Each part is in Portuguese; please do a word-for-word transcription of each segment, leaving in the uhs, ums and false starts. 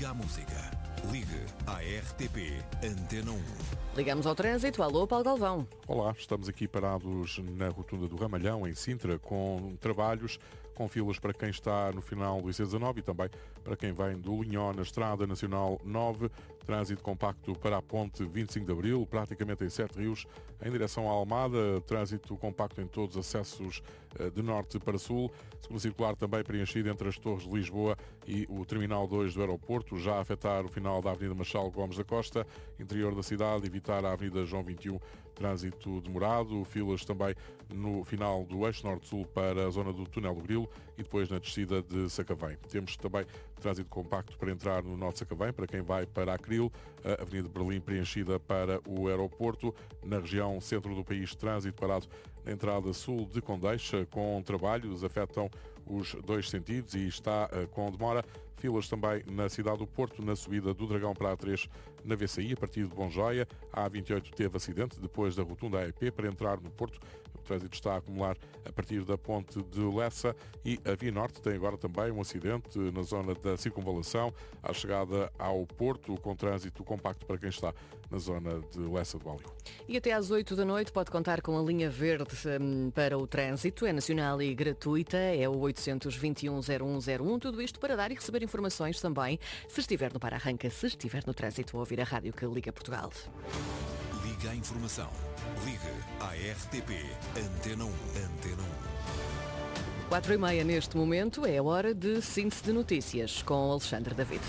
Liga à música. Ligue à R T P Antena um. Ligamos ao trânsito. Alô, Paulo Galvão. Olá, estamos aqui parados na rotunda do Ramalhão, em Sintra, com trabalhos, com filas para quem está no final do I C dezanove e também para quem vem do Linhó na Estrada Nacional nove. Trânsito compacto para a ponte vinte e cinco de Abril, praticamente em Sete Rios, em direção à Almada. Trânsito compacto em todos os acessos de norte para sul. Segunda circular também preenchida entre as Torres de Lisboa e o Terminal dois do aeroporto, já a afetar o final da Avenida Machado Gomes da Costa, interior da cidade, evitar a Avenida João vinte e um, trânsito demorado, filas também no final do eixo norte-sul para a zona do Túnel do Grilo e depois na descida de Sacavém. Temos também trânsito compacto para entrar no norte de Sacavém, para quem vai para Acril, a Avenida de Berlim preenchida para o aeroporto, na região centro do país, trânsito parado na entrada sul de Condeixa, com trabalhos, afetam os dois sentidos e está com demora. Filas também na cidade do Porto, na subida do Dragão para a A três, na V C I, a partir de Bonjoia. A A vinte e oito teve acidente depois da rotunda A E P para entrar no Porto. O trânsito está a acumular a partir da ponte de Lessa e a Via Norte tem agora também um acidente na zona da circunvalação, à chegada ao Porto, com trânsito compacto para quem está na zona de Lessa do Alio. E até às oito da noite pode contar com a linha verde um, para o trânsito. É nacional e gratuita, é o oitocentos e vinte e um, zero um zero um. Tudo isto para dar e receber informações também, se estiver no para-arranca, se estiver no trânsito, ou ouvir a rádio que liga Portugal. Liga à informação. Ligue à R T P Antena um. Antena um. Quatro e meia neste momento é a hora de síntese de notícias com Alexandre David.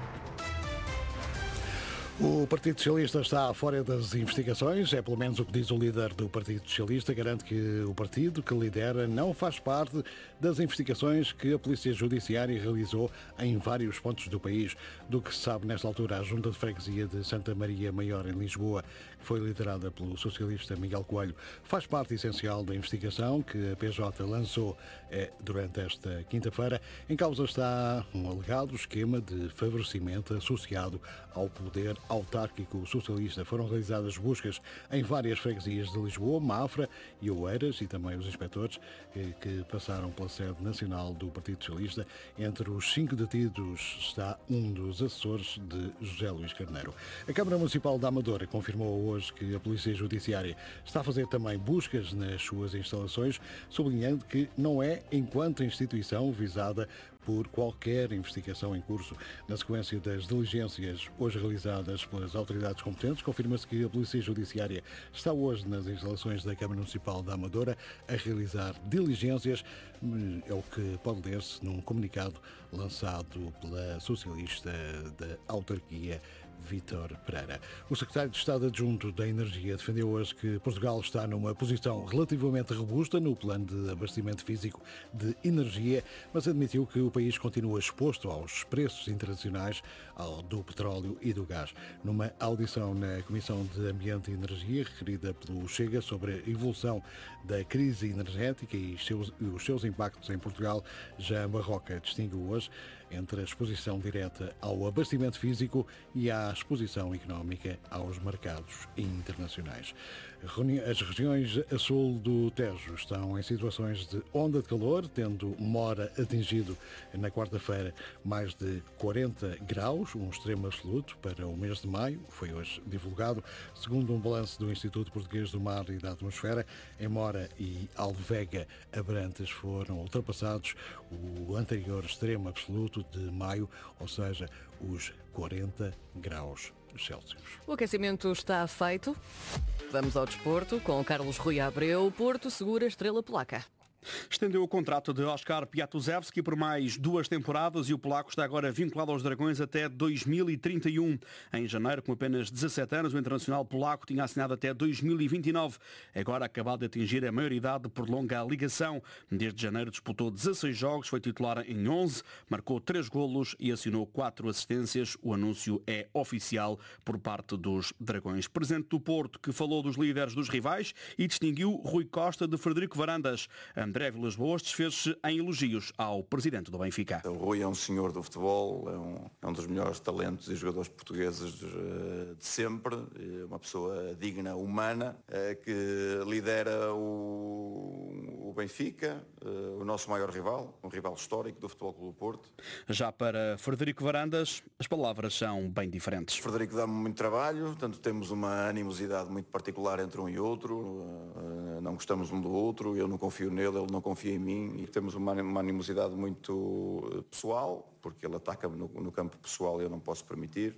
O Partido Socialista está fora das investigações, é pelo menos o que diz o líder do Partido Socialista, garante que o partido que lidera não faz parte das investigações que a Polícia Judiciária realizou em vários pontos do país. Do que se sabe nesta altura, a Junta de Freguesia de Santa Maria Maior em Lisboa, que foi liderada pelo socialista Miguel Coelho, faz parte essencial da investigação que a P J lançou eh, durante esta quinta-feira. Em causa está um alegado esquema de favorecimento associado ao poder autárquico socialista. Foram realizadas buscas em várias freguesias de Lisboa, Mafra e Oeiras, e também os inspectores que, que passaram pela sede nacional do Partido Socialista. Entre os cinco detidos está um dos assessores de José Luís Carneiro. A Câmara Municipal da Amadora confirmou hoje que a Polícia Judiciária está a fazer também buscas nas suas instalações, sublinhando que não é enquanto instituição visada por qualquer investigação em curso. Na sequência das diligências hoje realizadas pelas autoridades competentes, confirma-se que a Polícia Judiciária está hoje nas instalações da Câmara Municipal da Amadora a realizar diligências, é o que pode ler-se num comunicado lançado pela socialista da autarquia, Vítor Pereira. O secretário de Estado Adjunto da Energia defendeu hoje que Portugal está numa posição relativamente robusta no plano de abastecimento físico de energia, mas admitiu que o país continua exposto aos preços internacionais do petróleo e do gás. Numa audição na Comissão de Ambiente e Energia, requerida pelo Chega sobre a evolução da crise energética e seus, os seus impactos em Portugal, Jean Barroca distinguiu hoje entre a exposição direta ao abastecimento físico e à exposição económica aos mercados internacionais. As regiões a sul do Tejo estão em situações de onda de calor, tendo Mora atingido na quarta-feira mais de quarenta graus, um extremo absoluto para o mês de maio, foi hoje divulgado. Segundo um balanço do Instituto Português do Mar e da Atmosfera, em Mora e Alvega, Abrantes foram ultrapassados o anterior extremo absoluto de maio, ou seja, os quarenta graus Celsius. O aquecimento está feito. Vamos ao desporto com Carlos Rui Abreu. Porto segura estrela polaca. Estendeu o contrato de Oskar Piatuzewski por mais duas temporadas e o polaco está agora vinculado aos Dragões até dois mil e trinta e um. Em janeiro, com apenas dezassete anos, o internacional polaco tinha assinado até dois mil e vinte e nove. Agora, acabado de atingir a maioridade, prolonga a ligação. Desde janeiro disputou dezasseis jogos, foi titular em onze, marcou três golos e assinou quatro assistências. O anúncio é oficial por parte dos Dragões. Presidente do Porto, que falou dos líderes dos rivais e distinguiu Rui Costa de Frederico Varandas. André Vilas-Boas desfez-se em elogios ao presidente do Benfica. O Rui é um senhor do futebol, é um, é um dos melhores talentos e jogadores portugueses de, de sempre, uma pessoa digna, humana, que lidera o, o Benfica, o nosso maior rival, um rival histórico do Futebol Clube do Porto. Já para Frederico Varandas, as palavras são bem diferentes. Frederico dá-me muito trabalho, portanto temos uma animosidade muito particular entre um e outro, não gostamos um do outro, eu não confio nele, ele não confia em mim, e temos uma animosidade muito pessoal, porque ele ataca-me no, no campo pessoal e eu não posso permitir.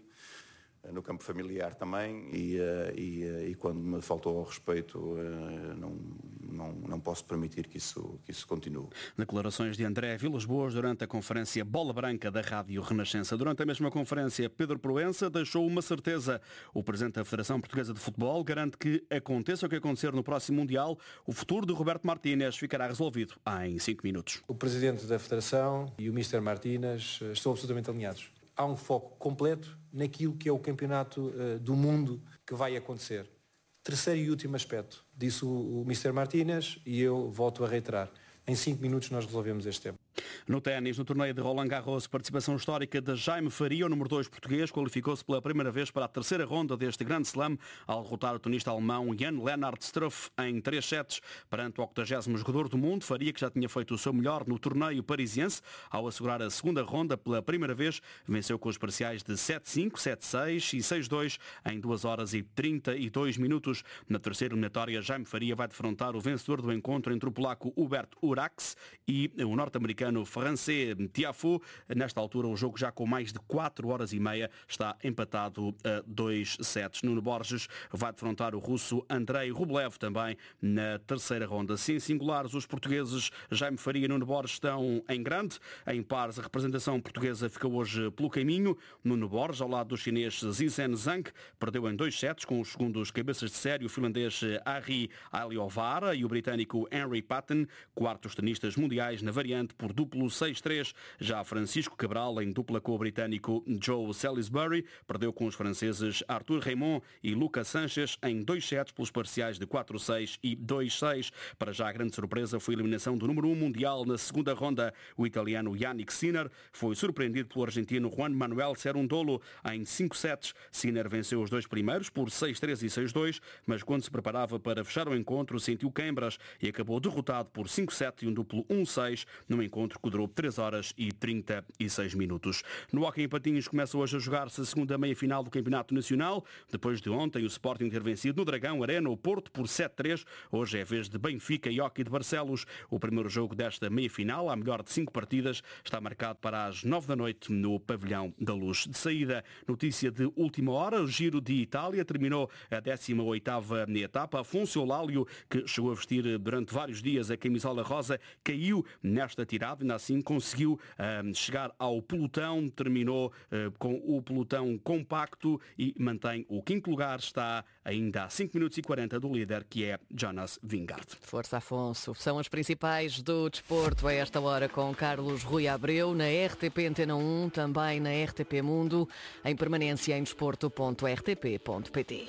No campo familiar também, e, e, e quando me faltou ao respeito não, não, não posso permitir que isso, que isso continue. Declarações de André Vilas Boas durante a conferência Bola Branca da Rádio Renascença. Durante a mesma conferência, Pedro Proença deixou uma certeza. O presidente da Federação Portuguesa de Futebol garante que, aconteça o que acontecer no próximo Mundial, o futuro de Roberto Martínez ficará resolvido em cinco minutos. O presidente da Federação e o mister Martínez estão absolutamente alinhados. Há um foco completo naquilo que é o campeonato uh, do mundo que vai acontecer. Terceiro e último aspecto, disse o, o mister Martínez, e eu volto a reiterar. Em cinco minutos nós resolvemos este tema. No ténis, no torneio de Roland Garros, participação histórica de Jaime Faria, o número dois português, qualificou-se pela primeira vez para a terceira ronda deste Grand Slam, ao derrotar o tenista alemão Jan-Lennard Struff em três sets perante o octogésimo jogador do mundo. Faria, que já tinha feito o seu melhor no torneio parisiense, ao assegurar a segunda ronda pela primeira vez, venceu com os parciais de sete cinco, sete seis e seis dois em duas horas e trinta e dois minutos. Na terceira eliminatória, Jaime Faria vai defrontar o vencedor do encontro entre o polaco Hubert Urax e o norte-americano Francês Tiafoe. Nesta altura, o jogo já com mais de quatro horas e meia está empatado a dois sets. Nuno Borges vai defrontar o russo Andrei Rublev também na terceira ronda. Sem singulares, os portugueses Jaime Faria e Nuno Borges estão em grande. Em pares, a representação portuguesa fica hoje pelo caminho. Nuno Borges, ao lado do chinês Zizhen Zhang, perdeu em dois sets com os segundos cabeças de série, o finlandês Ari Aliovar e o britânico Henry Patton, quartos tenistas mundiais na variante por duplo seis três. Já Francisco Cabral, em dupla com o britânico Joe Salisbury, perdeu com os franceses Arthur Raymond e Lucas Sanches em dois sets pelos parciais de quatro seis e dois seis. Para já a grande surpresa foi a eliminação do número um mundial na segunda ronda. O italiano Yannick Sinner foi surpreendido pelo argentino Juan Manuel Cerundolo em cinco sets. Sinner venceu os dois primeiros por seis três e seis dois, mas quando se preparava para fechar o encontro sentiu queimbras e acabou derrotado por cinco sete e um duplo um seis num encontro que durou três horas e trinta e seis minutos. No hóquei em patins começa hoje a jogar-se a segunda meia-final do Campeonato Nacional. Depois de ontem o Sporting ter vencido no Dragão Arena o Porto por sete três, hoje é a vez de Benfica e Hóquei de Barcelos. O primeiro jogo desta meia-final, a melhor de cinco partidas, está marcado para as nove da noite no Pavilhão da Luz. De saída, notícia de última hora, o Giro de Itália terminou a décima oitava etapa. Afonso Eulálio, que chegou a vestir durante vários dias a camisola rosa, caiu nesta tirada, ainda assim conseguiu uh, chegar ao pelotão, terminou uh, com o pelotão compacto e mantém o quinto lugar, está ainda a cinco minutos e quarenta do líder, que é Jonas Vingegaard. Força, Afonso. São as principais do desporto a esta hora com Carlos Rui Abreu, na R T P Antena um, também na R T P Mundo, em permanência em desporto ponto r t p ponto p t.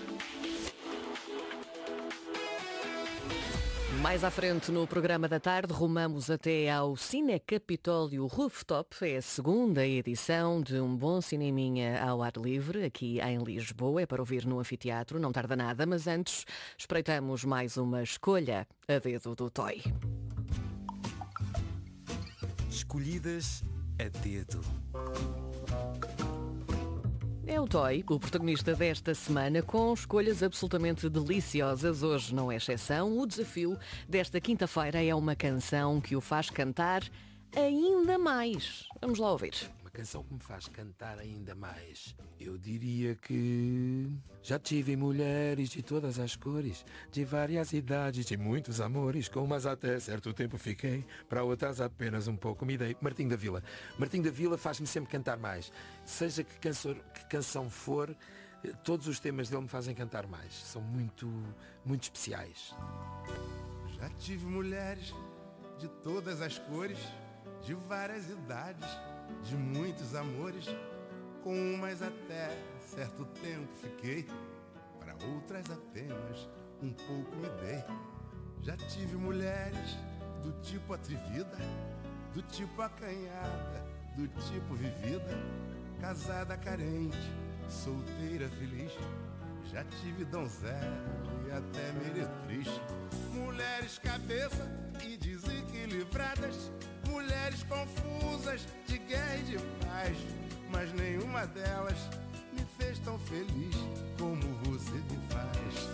Mais à frente no programa da tarde, rumamos até ao Cine Capitólio Rooftop. É a segunda edição de um bom cineminha ao ar livre, aqui em Lisboa. É para ouvir no anfiteatro, não tarda nada, mas antes espreitamos mais uma escolha a dedo do Toy. Escolhidas a dedo. É o Toy, o protagonista desta semana, com escolhas absolutamente deliciosas. Hoje não é exceção. O desafio desta quinta-feira é uma canção que o faz cantar ainda mais. Vamos lá ouvir. Uma canção que me faz cantar ainda mais. Eu diria que já tive mulheres de todas as cores, de várias idades, de muitos amores, com umas até certo tempo fiquei, para outras apenas um pouco me dei. Martim da Vila. Martim da Vila faz-me sempre cantar mais. Seja que canção, que canção for, todos os temas dele me fazem cantar mais. São muito, muito especiais. Já tive mulheres de todas as cores, de várias idades, de muitos amores, com umas até certo tempo fiquei, para outras apenas um pouco me dei. Já tive mulheres do tipo atrevida, do tipo acanhada, do tipo vivida, casada carente, solteira feliz, já tive donzela e até meretriz. Mulheres cabeça e desequilibradas, mulheres confusas de guerra e de paz, mas nenhuma delas